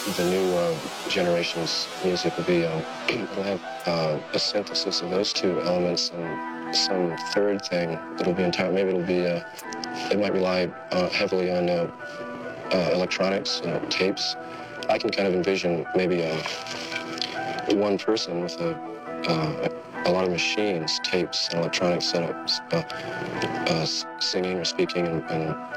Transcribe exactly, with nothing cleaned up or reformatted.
the new uh, generation's music will be, um, it'll have uh, a synthesis of those two elements and some third thing that'll be entire. Maybe it'll be, uh, it might rely uh, heavily on uh, uh, electronics, you know, tapes. I can kind of envision maybe uh, one person with a, uh, a lot of machines, tapes, and electronic setups, uh, uh, singing or speaking and, and